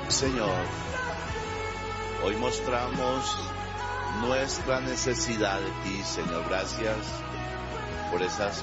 Señor, hoy mostramos nuestra necesidad de ti, Señor. Gracias por esas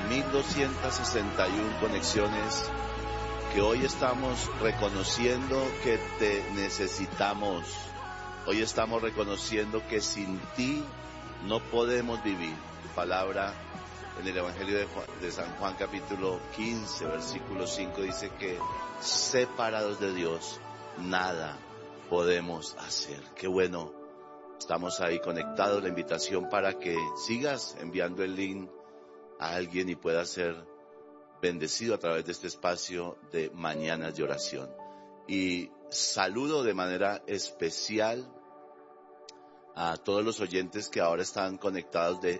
8,261 conexiones que hoy estamos reconociendo que te necesitamos. Hoy estamos reconociendo que sin ti no podemos vivir. Tu palabra en el Evangelio de San Juan capítulo 15, versículo 5 dice que separados de Dios nada podemos hacer. Qué bueno, estamos ahí conectados. La invitación para que sigas enviando el link a alguien y pueda ser bendecido a través de este espacio de Mañanas de Oración. Y saludo de manera especial a todos los oyentes que ahora están conectados de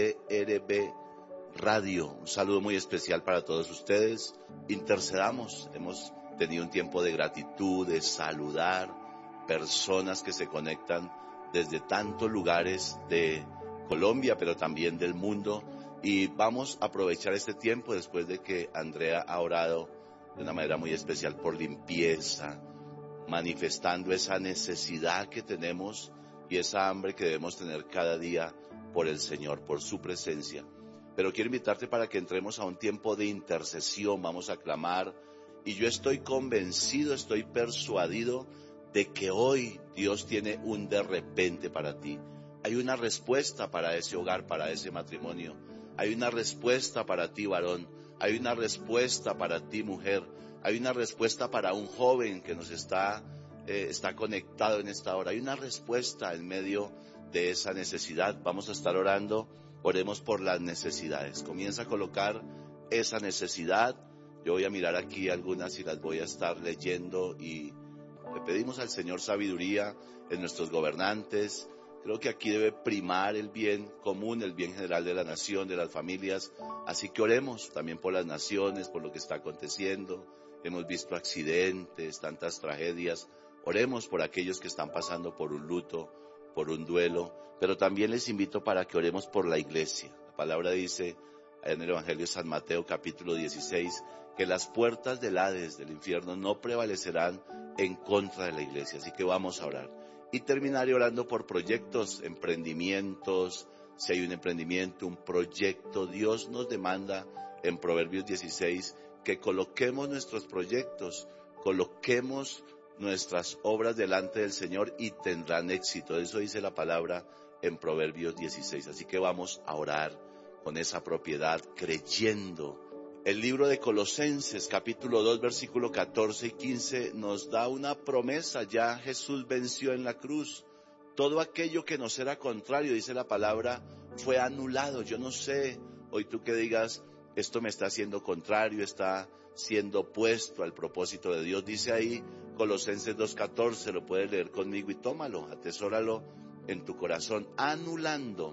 CRB Radio. Un saludo muy especial para todos ustedes. Intercedamos. Hemos tenido un tiempo de gratitud, de saludar personas que se conectan desde tantos lugares de Colombia, pero también del mundo. Y vamos a aprovechar este tiempo después de que Andrea ha orado de una manera muy especial por limpieza, manifestando esa necesidad que tenemos y esa hambre que debemos tener cada día por el Señor, por su presencia. Pero quiero invitarte para que entremos a un tiempo de intercesión. Vamos a clamar, y yo estoy convencido, estoy persuadido de que hoy Dios tiene un de repente para ti. Hay una respuesta para ese hogar, para ese matrimonio. Hay una respuesta para ti, varón. Hay una respuesta para ti, mujer. Hay una respuesta para un joven que nos está conectado en esta hora. Hay una respuesta en medio de esa necesidad. Vamos a estar orando. Oremos por las necesidades. Comienza a colocar esa necesidad. Yo voy a mirar aquí algunas y las voy a estar leyendo, y le pedimos al Señor sabiduría en nuestros gobernantes. Creo que aquí debe primar el bien común, el bien general de la nación, de las familias. Así que oremos también por las naciones, por lo que está aconteciendo. Hemos visto accidentes, tantas tragedias. Oremos por aquellos que están pasando por un luto, por un duelo, pero también les invito para que oremos por la iglesia. La palabra dice en el Evangelio de San Mateo capítulo 16 que las puertas del Hades, del infierno, no prevalecerán en contra de la iglesia. Así que vamos a orar y terminaré orando por proyectos, emprendimientos. Si hay un emprendimiento, un proyecto, Dios nos demanda en Proverbios 16 que coloquemos nuestros proyectos, coloquemos nuestras obras delante del Señor y tendrán éxito. Eso dice la palabra en Proverbios 16. Así que vamos a orar con esa propiedad, creyendo. El libro de Colosenses, capítulo 2, versículo 14 y 15, nos da una promesa. Ya Jesús venció en la cruz. Todo aquello que nos era contrario, dice la palabra, fue anulado. Yo no sé, hoy tú que digas, esto me está siendo contrario, está siendo opuesto al propósito de Dios. Dice ahí Colosenses 2:14, lo puedes leer conmigo y tómalo, atesóralo en tu corazón. Anulando,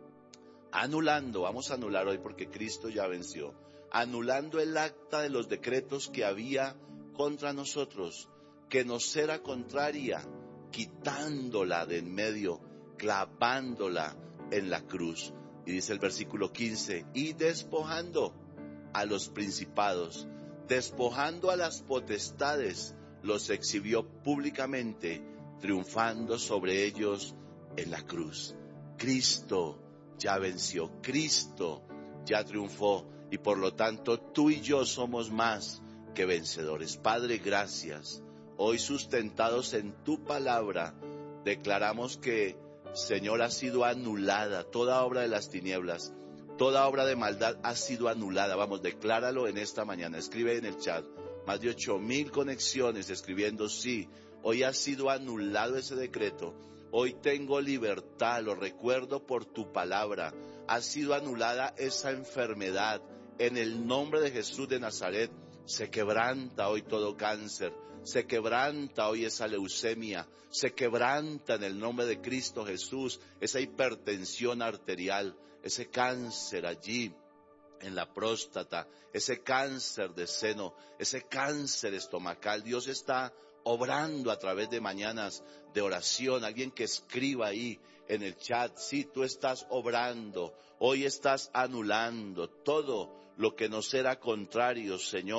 vamos a anular hoy porque Cristo ya venció. Anulando el acta de los decretos que había contra nosotros, que nos era contraria, quitándola de en medio, clavándola en la cruz. Y dice el versículo 15, y despojando a los principados, despojando a las potestades, los exhibió públicamente, triunfando sobre ellos en la cruz. Cristo ya venció, Cristo ya triunfó, y por lo tanto tú y yo somos más que vencedores. Padre, gracias. Hoy, sustentados en tu palabra, declaramos que, Señor, ha sido anulada toda obra de las tinieblas, toda obra de maldad ha sido anulada. Vamos, decláralo en esta mañana. Escribe en el chat. Más de 8,000 conexiones escribiendo sí. Hoy ha sido anulado ese decreto. Hoy tengo libertad, lo recuerdo por tu palabra. Ha sido anulada esa enfermedad. En el nombre de Jesús de Nazaret, se quebranta hoy todo cáncer. Se quebranta hoy esa leucemia. Se quebranta en el nombre de Cristo Jesús esa hipertensión arterial, ese cáncer allí en la próstata, ese cáncer de seno, ese cáncer estomacal. Dios está obrando a través de mañanas de oración. Alguien que escriba ahí en el chat, sí, tú estás obrando, hoy estás anulando todo lo que nos era contrario, Señor,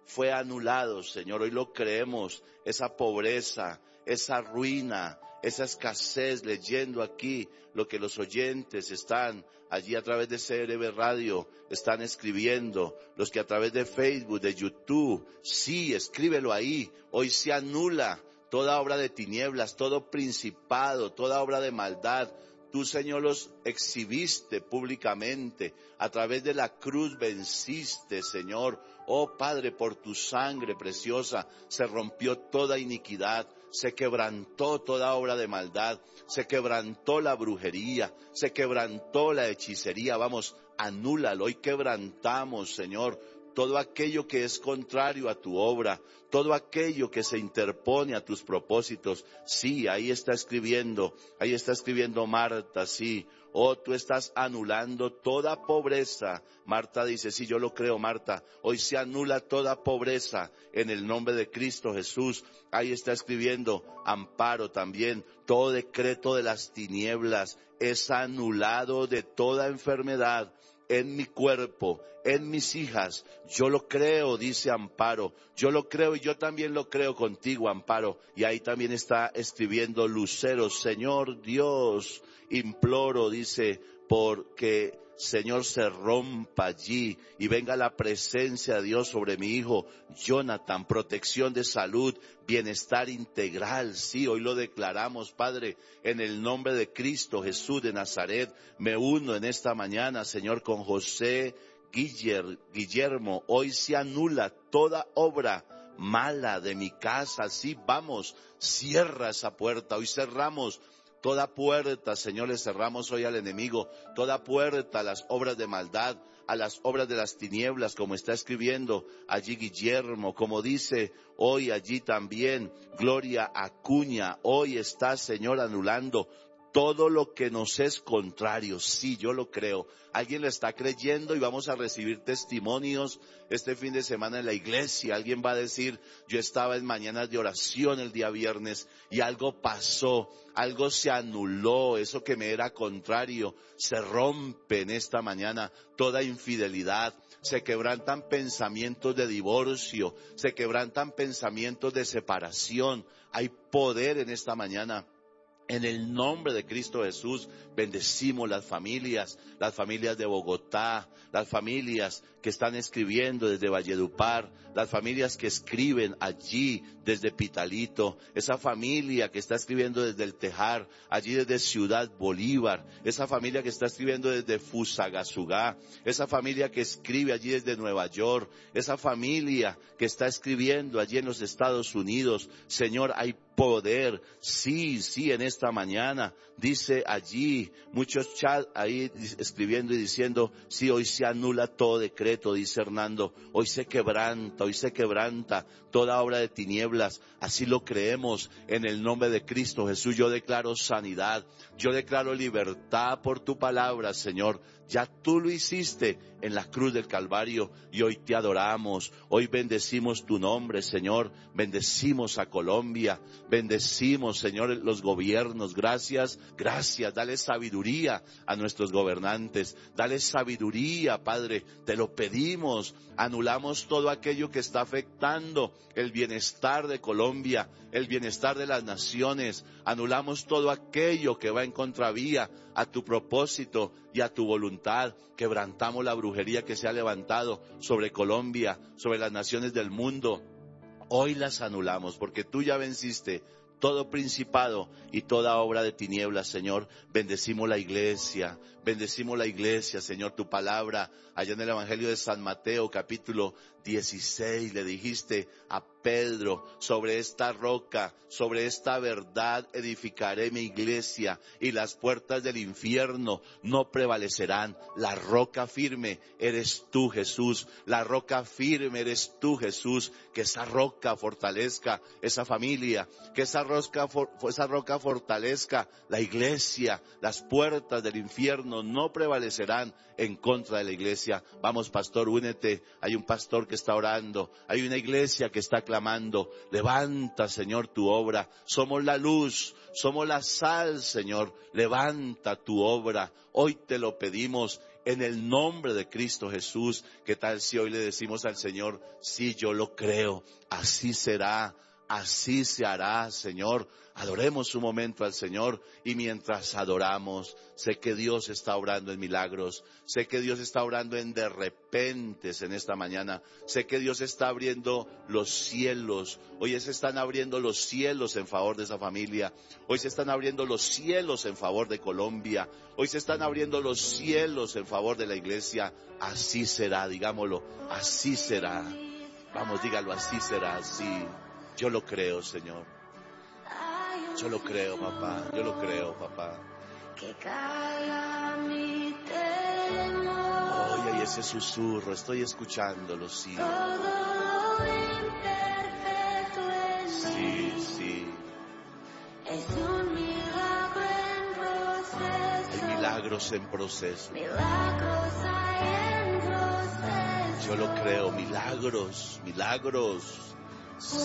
fue anulado, Señor. Hoy lo creemos, esa pobreza, esa ruina, esa escasez, leyendo aquí lo que los oyentes están allí a través de CRB Radio, están escribiendo, los que a través de Facebook, de YouTube, sí, escríbelo ahí. Hoy se anula toda obra de tinieblas, todo principado, toda obra de maldad. Tú, Señor, los exhibiste públicamente, a través de la cruz venciste, Señor. Oh Padre, por tu sangre preciosa se rompió toda iniquidad, se quebrantó toda obra de maldad, se quebrantó la brujería, se quebrantó la hechicería. Vamos, anúlalo. Hoy quebrantamos, Señor, todo aquello que es contrario a tu obra, todo aquello que se interpone a tus propósitos. Sí, ahí está escribiendo Marta, sí. Oh, tú estás anulando toda pobreza. Marta dice, sí, yo lo creo, Marta. Hoy se anula toda pobreza en el nombre de Cristo Jesús. Ahí está escribiendo Amparo también. Todo decreto de las tinieblas es anulado de toda enfermedad en mi cuerpo, en mis hijas. Yo lo creo, dice Amparo. Yo lo creo y yo también lo creo contigo, Amparo. Y ahí también está escribiendo Lucero. Señor Dios, imploro, dice, porque Señor se rompa allí y venga la presencia de Dios sobre mi hijo Jonathan, protección de salud, bienestar integral. Sí, hoy lo declaramos, Padre, en el nombre de Cristo Jesús de Nazaret. Me uno en esta mañana, Señor, con José Guillermo. Hoy se anula toda obra mala de mi casa. Sí, vamos, cierra esa puerta. Hoy cerramos toda puerta, Señor, le cerramos hoy al enemigo, toda puerta a las obras de maldad, a las obras de las tinieblas, como está escribiendo allí Guillermo, como dice hoy allí también Gloria Acuña. Hoy está, Señor, anulando todo lo que nos es contrario. Sí, yo lo creo. Alguien lo está creyendo y vamos a recibir testimonios este fin de semana en la iglesia. Alguien va a decir, yo estaba en mañanas de oración el día viernes y algo pasó, algo se anuló, eso que me era contrario se rompe en esta mañana. Toda infidelidad, se quebrantan pensamientos de divorcio, se quebrantan pensamientos de separación. Hay poder en esta mañana. En el nombre de Cristo Jesús, bendecimos las familias de Bogotá, las familias que están escribiendo desde Valledupar, las familias que escriben allí desde Pitalito, esa familia que está escribiendo desde El Tejar, allí desde Ciudad Bolívar, esa familia que está escribiendo desde Fusagasugá, esa familia que escribe allí desde Nueva York, esa familia que está escribiendo allí en los Estados Unidos. Señor, hay poder, sí, en esta mañana, dice allí, muchos chats ahí escribiendo y diciendo, sí, hoy se anula todo decreto, dice Hernando, hoy se quebranta toda obra de tinieblas, así lo creemos en el nombre de Cristo Jesús. Yo declaro sanidad, yo declaro libertad por tu palabra, Señor. Ya tú lo hiciste en la cruz del Calvario y hoy te adoramos. Hoy bendecimos tu nombre, Señor. Bendecimos a Colombia. Bendecimos, Señor, los gobiernos. Gracias. Dale sabiduría a nuestros gobernantes. Dale sabiduría, Padre. Te lo pedimos. Anulamos todo aquello que está afectando el bienestar de Colombia, el bienestar de las naciones. Anulamos todo aquello que va en contravía a tu propósito y a tu voluntad. Quebrantamos la brujería que se ha levantado sobre Colombia, sobre las naciones del mundo. Hoy las anulamos porque tú ya venciste todo principado y toda obra de tinieblas, Señor. Bendecimos la iglesia, Señor, tu palabra. Allá en el Evangelio de San Mateo, capítulo 16, le dijiste a Pedro, sobre esta roca, sobre esta verdad edificaré mi iglesia y las puertas del infierno no prevalecerán. La roca firme eres tú, Jesús. La roca firme eres tú, Jesús. Que esa roca fortalezca esa familia, que esa roca fortalezca la iglesia. Las puertas del infierno no prevalecerán en contra de la iglesia. Vamos, pastor, únete. Hay un pastor que está orando, hay una iglesia que está clamando. Levanta, Señor, tu obra. Somos la luz, somos la sal, Señor. Levanta tu obra. Hoy te lo pedimos en el nombre de Cristo Jesús. ¿Qué tal si hoy le decimos al Señor, sí, yo lo creo, así será, así se hará, Señor? Adoremos un momento al Señor, y mientras adoramos, sé que Dios está obrando en milagros, sé que Dios está obrando en de repentes en esta mañana, sé que Dios está abriendo los cielos. Hoy se están abriendo los cielos en favor de esa familia, hoy se están abriendo los cielos en favor de Colombia, hoy se están abriendo los cielos en favor de la iglesia. Así será, digámoslo, así será. Vamos, dígalo, así será, así. Yo lo creo, Señor. Yo lo creo, papá. Yo lo creo, papá. Que caiga mi temor. Oye, y ese susurro, estoy escuchándolo, sí. Todo lo imperfecto en Sí, mí. sí. Es un milagro en proceso. Hay milagros en proceso. Milagros hay en proceso. Yo lo creo, milagros, milagros.